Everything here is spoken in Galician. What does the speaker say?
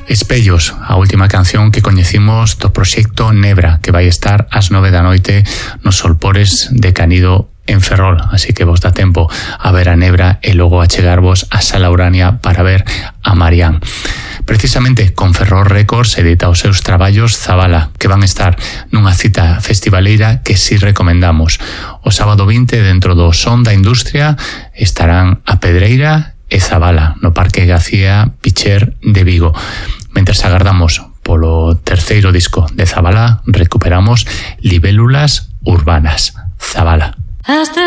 Espellos, a última canción que coñecimos do proxecto Nebra, que vai estar ás 9 da noite nos Solpores de Canido en Ferrol, así que vos dá tempo a ver a Nebra e logo a chegarvos a Sala Urania para ver a Marián. Precisamente con Ferrol Records edita os seus traballos Zabala, que van estar nunha cita festivaleira que si recomendamos. O sábado 20, dentro do Son da Industria, estarán a Pedreira e Zabala, no Parque Gacía Picher de Vigo. Mentres agardamos polo terceiro disco de Zabala, recuperamos Libélulas Urbanas. Zabala.